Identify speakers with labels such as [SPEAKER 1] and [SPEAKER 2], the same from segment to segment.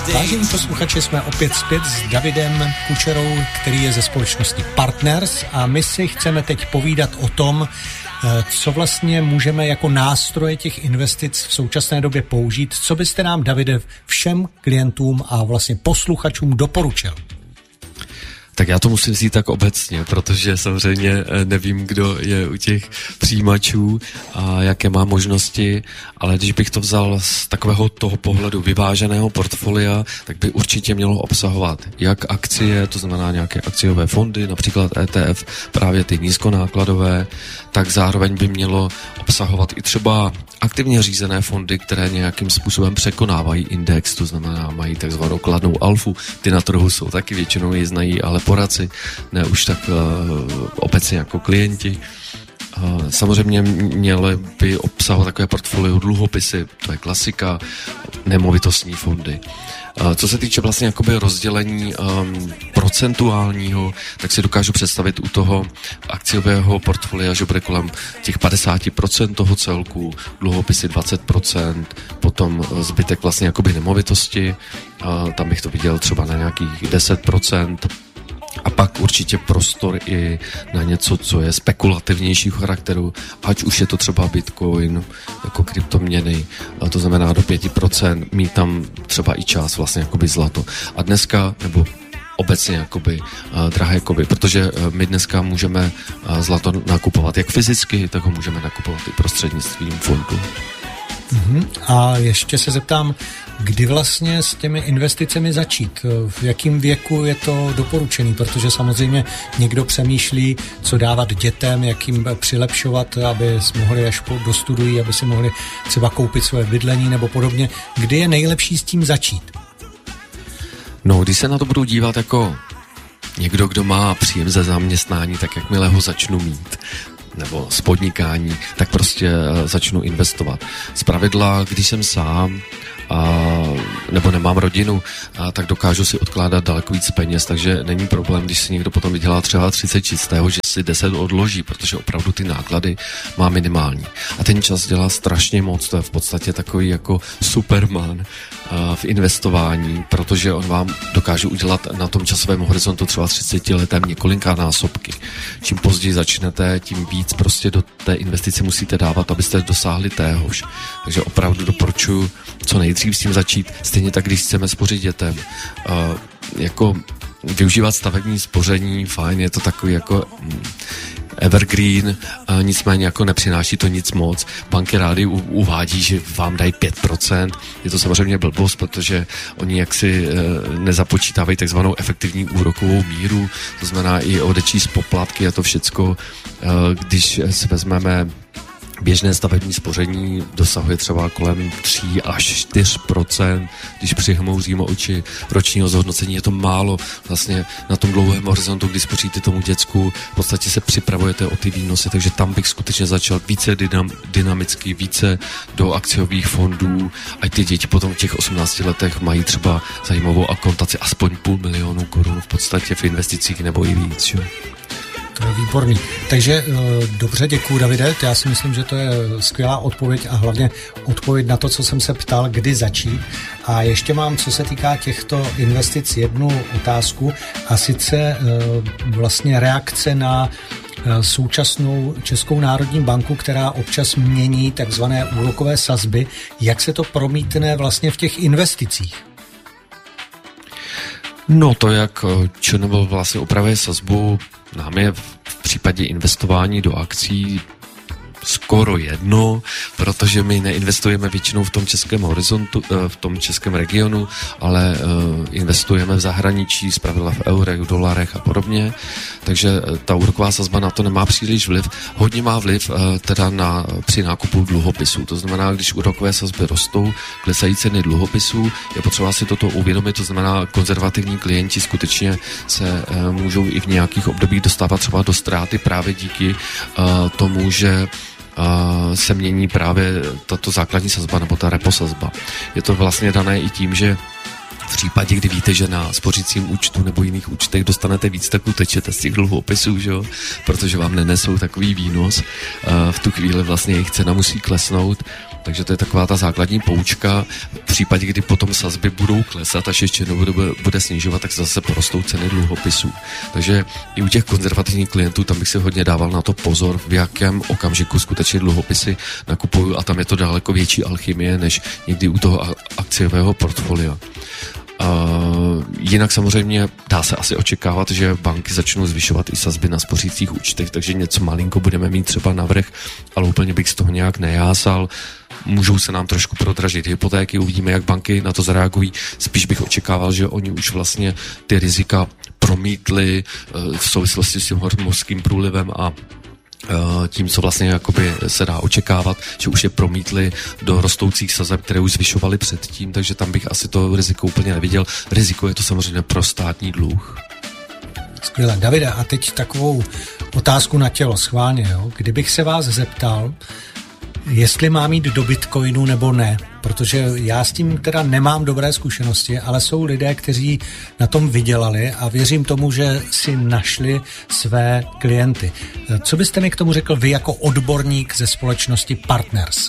[SPEAKER 1] Vážení posluchači, jsme opět zpět s Davidem Kučerou, který je ze společnosti Partners, a my si chceme teď povídat o tom, co vlastně můžeme jako nástroje těch investic v současné době použít. Co byste nám, Davide, všem klientům a vlastně posluchačům doporučil?
[SPEAKER 2] Tak já to musím vzít tak obecně, protože samozřejmě nevím, kdo je u těch přijímačů a jaké má možnosti, ale když bych to vzal z takového toho pohledu vyváženého portfolia, tak by určitě mělo obsahovat jak akcie, to znamená nějaké akciové fondy, například ETF, právě ty nízkonákladové, tak zároveň by mělo obsahovat i třeba aktivně řízené fondy, které nějakým způsobem překonávají index, to znamená mají takzvanou kladnou alfu, ty na trhu jsou taky, většinou ji znají, ale poradci, ne už tak obecně jako klienti. Samozřejmě měly by obsahovat takové portfolio dluhopisy, to je klasika, nemovitostní fondy. Co se týče vlastně jakoby rozdělení procentuálního, tak si dokážu představit u toho akciového portfolia, že bude kolem těch 50% toho celku, dluhopisy 20%, potom zbytek vlastně jakoby nemovitosti, tam bych to viděl třeba na nějakých 10%, a pak určitě prostor i na něco, co je spekulativnějšího charakteru, ať už je to třeba Bitcoin, jako kryptoměny, to znamená do 5%, mít tam třeba i část vlastně jakoby zlato. A dneska, nebo obecně jakoby drahé kovy, protože my dneska můžeme zlato nakupovat jak fyzicky, tak ho můžeme nakupovat i prostřednictvím fondu.
[SPEAKER 1] A ještě se zeptám, kdy vlastně s těmi investicemi začít? V jakém věku je to doporučený? Protože samozřejmě někdo přemýšlí, co dávat dětem, jak jim přilepšovat, aby mohli až dostudují, aby si mohli třeba koupit své bydlení nebo podobně. Kdy je nejlepší s tím začít?
[SPEAKER 2] No, když se na to budu dívat jako někdo, kdo má příjem ze zaměstnání, tak jakmile ho začnu mít, nebo z podnikání, tak prostě začnu investovat. Zpravidla, když jsem sám, nebo nemám rodinu, tak dokážu si odkládat daleko víc peněz, takže není problém, když si někdo potom vydělá třeba 30 čistého, že si 10 odloží, protože opravdu ty náklady má minimální. A ten čas dělá strašně moc, to je v podstatě takový jako Superman v investování, protože on vám dokáže udělat na tom časovém horizontu třeba 30 letem několika násobky. Čím později začnete, tím víc prostě do té investice musíte dávat, abyste dosáhli téhož. Takže opravdu doporučuji co nejdřív s tím začít. Stejně tak, když chceme spořit dětem. Jako využívat stavební spoření, fajn, je to takový jako evergreen, nicméně jako nepřináší to nic moc. Banky rády uvádí, že vám dají 5%. Je to samozřejmě blbost, protože oni jaksi nezapočítávají takzvanou efektivní úrokovou míru, to znamená i odečíst poplatky a to všecko. Když si vezmeme běžné stavební spoření, dosahuje třeba kolem 3 až 4%, když přihmouříme oči ročního zhodnocení, je to málo. Vlastně na tom dlouhém horizontu, když spoříte tomu děcku, v podstatě se připravujete o ty výnosy, takže tam bych skutečně začal více dynamicky, více do akciových fondů, ať ty děti potom v těch 18 letech mají třeba zajímavou akontaci aspoň 500 000 korun v podstatě v investicích nebo i víc. Jo?
[SPEAKER 1] To je výborný. Takže dobře, děkuju, Davide. Já si myslím, že to je skvělá odpověď a hlavně odpověď na to, co jsem se ptal, kdy začít. A ještě mám, co se týká těchto investic, jednu otázku, a sice vlastně reakce na současnou Českou národní banku, která občas mění takzvané úrokové sazby. Jak se to promítne vlastně v těch investicích?
[SPEAKER 2] No to, jak ČNB vlastně upravuje sazbu, nám je v případě investování do akcí skoro jedno, protože my neinvestujeme většinou v tom českém horizontu, v tom českém regionu, ale investujeme v zahraničí, zpravidla v eurech, v dolarech a podobně, takže ta úroková sazba na to nemá příliš vliv. Hodně má vliv teda při nákupu dluhopisů, to znamená, když úrokové sazby rostou, klesají ceny dluhopisů, je potřeba si toto uvědomit, to znamená, konzervativní klienti skutečně se můžou i v nějakých obdobích dostávat třeba do ztráty právě díky tomu, že se mění právě tato základní sazba nebo ta repo sazba. Je to vlastně dané i tím, že v případě, kdy víte, že na spořícím účtu nebo jiných účtech dostanete víc, tak utečete z těch dluhopisů, že jo? Protože vám nenesou takový výnos. V tu chvíli vlastně jejich cena musí klesnout. Takže to je taková ta základní poučka. V případě, kdy potom sazby budou klesat, až ještě bude snižovat, tak zase porostou ceny dluhopisů. Takže i u těch konzervativních klientů tam bych si hodně dával na to pozor, v jakém okamžiku skutečně dluhopisy nakupuju, a tam je to daleko větší alchymie než někdy u toho akciového portfolia. Jinak samozřejmě dá se asi očekávat, že banky začnou zvyšovat i sazby na spořících účtech, takže něco malinko budeme mít třeba navrch, ale úplně bych z toho nějak nejásal. Můžou se nám trošku prodražit hypotéky, uvidíme, jak banky na to zareagují. Spíš bych očekával, že oni už vlastně ty rizika promítli v souvislosti s tím hormonským průlivem a tím, co vlastně jakoby se dá očekávat, že už je promítli do rostoucích sazeb, které už zvyšovali předtím, takže tam bych asi to riziko úplně neviděl. Riziko je to samozřejmě pro státní dluh.
[SPEAKER 1] Skvěle. Davide, a teď takovou otázku na tělo, schválně, jo? Kdybych se vás zeptal, jestli mám jít do Bitcoinu nebo ne, protože já s tím teda nemám dobré zkušenosti, ale jsou lidé, kteří na tom vydělali a věřím tomu, že si našli své klienty. Co byste mi k tomu řekl vy jako odborník ze společnosti Partners?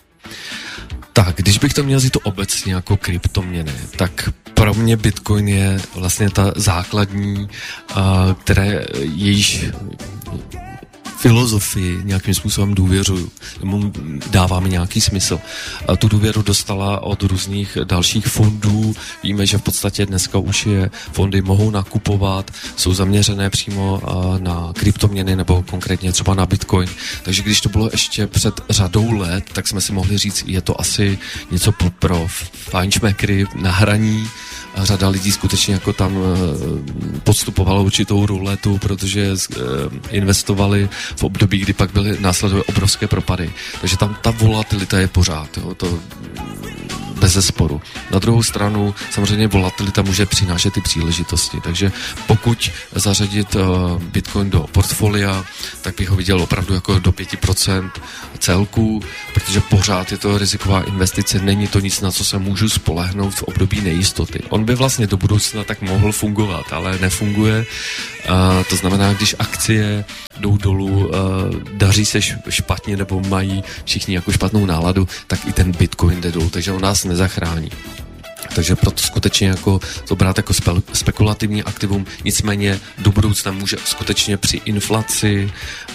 [SPEAKER 2] Tak, když bych to měl říct obecně jako kryptoměny, tak pro mě Bitcoin je vlastně ta základní, které jejíž filozofii nějakým způsobem důvěřuju, mu dává mi nějaký smysl. Tu důvěru dostala od různých dalších fondů. Víme, že v podstatě dneska už je fondy mohou nakupovat, jsou zaměřené přímo na kryptoměny nebo konkrétně třeba na Bitcoin. Takže když to bylo ještě před řadou let, tak jsme si mohli říct, je to asi něco pro fajnšmekry na hraní. A řada lidí skutečně jako tam podstupovala určitou ruletu, protože investovali v období, kdy pak byly následové obrovské propady. Takže tam ta volatilita je pořád, jo, to bezesporu. Na druhou stranu samozřejmě volatilita může přinášet i příležitosti, takže pokud zařadit Bitcoin do portfolia, tak bych ho viděl opravdu jako do 5% celku, protože pořád je to riziková investice, není to nic, na co se můžu spolehnout v období nejistoty. On by vlastně do budoucna tak mohl fungovat, ale nefunguje. To znamená, když akcie jdou dolů, daří se špatně nebo mají všichni jako špatnou náladu, tak i ten Bitcoin jde dolů, takže on nás nezachrání. Takže proto skutečně jako to brát jako spekulativní aktivum, nicméně do budoucna může skutečně při inflaci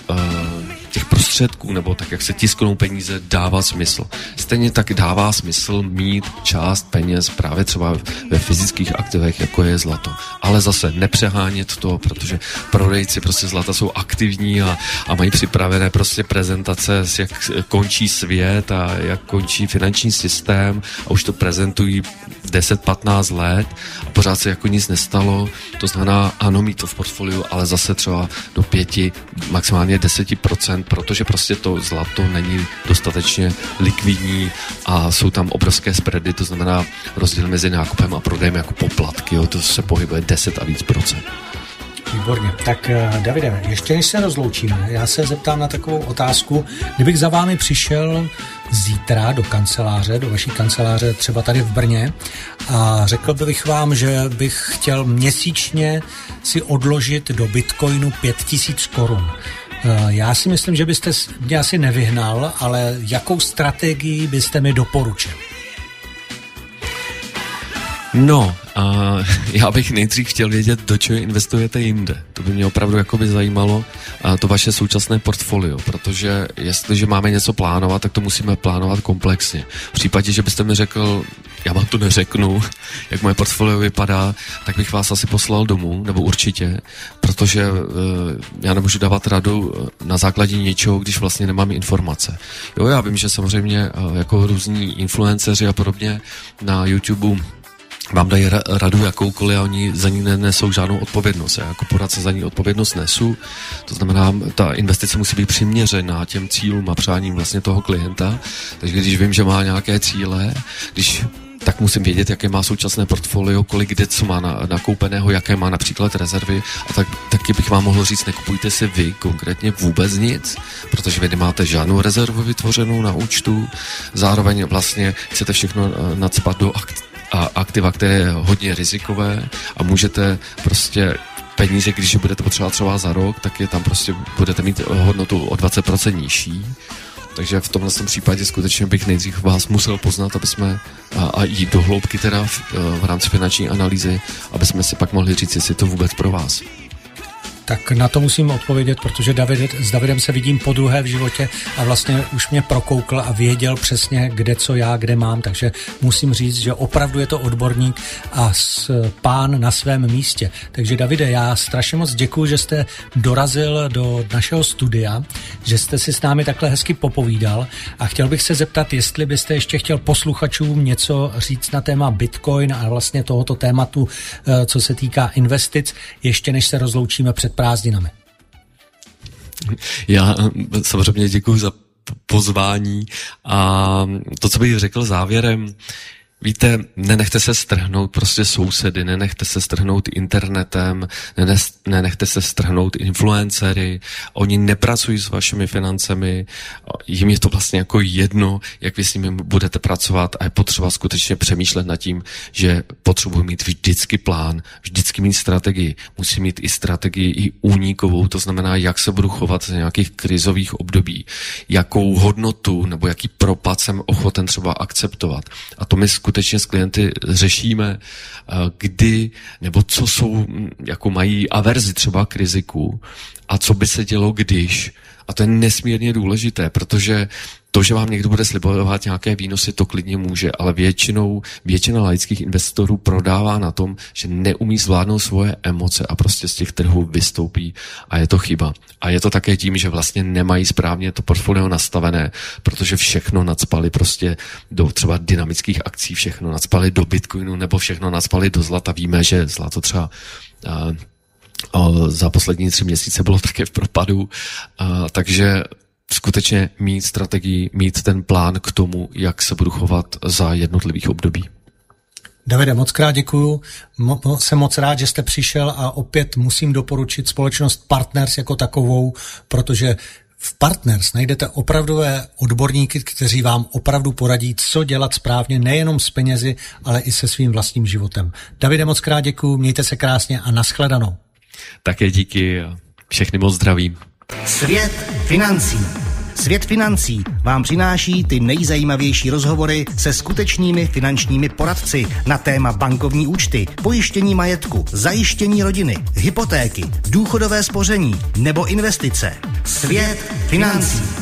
[SPEAKER 2] těch prostředků, nebo tak, jak se tisknou peníze, dává smysl. Stejně tak dává smysl mít část peněz právě třeba ve fyzických aktivech, jako je zlato. Ale zase nepřehánět to, protože prodejci prostě zlata jsou aktivní a mají připravené prostě prezentace, jak končí svět a jak končí finanční systém a už to prezentují 10-15 let a pořád se jako nic nestalo. To znamená, ano, mít to v portfoliu, ale zase třeba do 5, maximálně 10%, protože prostě to zlato není dostatečně likvidní a jsou tam obrovské spready, to znamená rozdíl mezi nákupem a prodejem jako poplatky, jo, to se pohybuje 10 a víc procent.
[SPEAKER 1] Výborně. Tak Davide, ještě než se rozloučíme, já se zeptám na takovou otázku. Kdybych za vámi přišel zítra do kanceláře, do vaší kanceláře třeba tady v Brně a řekl bych vám, že bych chtěl měsíčně si odložit do Bitcoinu 5000 korun. Já si myslím, že byste mě asi nevyhnal, ale jakou strategii byste mi doporučil?
[SPEAKER 2] No, já bych nejdřív chtěl vědět, do čeho investujete jinde. To by mě opravdu jakoby zajímalo, to vaše současné portfolio, protože jestliže máme něco plánovat, tak to musíme plánovat komplexně. V případě, že byste mi řekl, já vám to neřeknu, jak moje portfolio vypadá, tak bych vás asi poslal domů, nebo určitě, protože já nemůžu dávat radu na základě něčeho, když vlastně nemám informace. Jo, já vím, že samozřejmě jako různí influenceři a podobně na YouTube vám dají radu jakoukoliv a oni za ní nesou žádnou odpovědnost. Já jako poradce za ní odpovědnost nesu. To znamená, ta investice musí být přiměřená těm cílům a přáním vlastně toho klienta. Takže když vím, že má nějaké cíle, tak musím vědět, jaké má současné portfolio, kolik kde co má nakoupeného, jaké má například rezervy a taky bych vám mohl říct, nekupujte si vy konkrétně vůbec nic, protože vy nemáte žádnou rezervu vytvořenou na účtu, zároveň vlastně chcete všechno nacpat do aktiva, které je hodně rizikové a můžete prostě peníze, když je budete potřebovat třeba za rok, tak je tam prostě budete mít hodnotu o 20% nižší. Takže v tomhle případě skutečně bych nejdřív vás musel poznat, aby jsme a jít do hloubky teda v rámci finanční analýzy, aby jsme si pak mohli říct, jestli to vůbec pro vás.
[SPEAKER 1] Tak na to musím odpovědět, protože s Davidem se vidím podruhé v životě a vlastně už mě prokoukl a věděl přesně, kde mám, takže musím říct, že opravdu je to odborník a pán na svém místě. Takže Davide, já strašně moc děkuju, že jste dorazil do našeho studia, že jste si s námi takhle hezky popovídal a chtěl bych se zeptat, jestli byste ještě chtěl posluchačům něco říct na téma Bitcoin a vlastně tohoto tématu, co se týká investic, ještě než se rozloučíme před prázdninami.
[SPEAKER 2] Já samozřejmě děkuji za pozvání a to, co bych řekl závěrem, víte, nenechte se strhnout prostě sousedy, nenechte se strhnout internetem, nenechte se strhnout influencery, oni nepracují s vašimi financemi, jim je to vlastně jako jedno, jak vy s nimi budete pracovat a je potřeba skutečně přemýšlet nad tím, že potřebuji mít vždycky plán, vždycky mít strategii, musím mít i strategii i únikovou, to znamená, jak se budu chovat z nějakých krizových období, jakou hodnotu nebo jaký propad jsem ochoten třeba akceptovat. A to my skutečně s klienty řešíme, kdy, nebo co jsou, jako mají averzi třeba k riziku a co by se dělo, když. A to je nesmírně důležité, protože to, že vám někdo bude slibovat nějaké výnosy, to klidně může, ale většina laických investorů prodává na tom, že neumí zvládnout svoje emoce a prostě z těch trhů vystoupí a je to chyba. A je to také tím, že vlastně nemají správně to portfolio nastavené, protože všechno nacpali prostě do třeba dynamických akcí, všechno nacpali do Bitcoinu nebo všechno nacpali do zlata. Víme, že zlato třeba za poslední 3 měsíce bylo také v propadu, takže skutečně mít strategii, mít ten plán k tomu, jak se budu chovat za jednotlivých období.
[SPEAKER 1] Davide, moc krát děkuju. Jsem moc rád, že jste přišel a opět musím doporučit společnost Partners jako takovou, protože v Partners najdete opravdové odborníky, kteří vám opravdu poradí, co dělat správně, nejenom s penězi, ale i se svým vlastním životem. Davide, moc krát děkuju, mějte se krásně a nashledanou.
[SPEAKER 2] Také díky a všechny moc zdravím.
[SPEAKER 3] Svět financí. Svět financí vám přináší ty nejzajímavější rozhovory se skutečnými finančními poradci na téma bankovní účty, pojištění majetku, zajištění rodiny, hypotéky, důchodové spoření nebo investice. Svět financí.